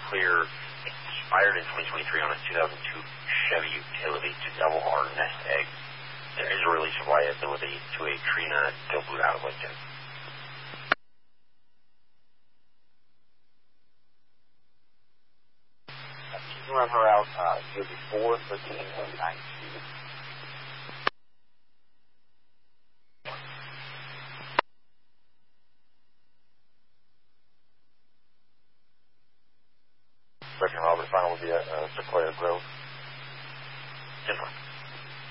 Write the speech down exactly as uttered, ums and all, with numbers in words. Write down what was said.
clear, expired in twenty twenty-three on a two thousand two Chevy Utility to double R nest egg. There is a release of liability to a Trina Dilboot out of Lincoln. You can run her out, uh, she'll be four thirteen nineteen. Second Robert, final will be at uh, Sequoia Grove. Denver.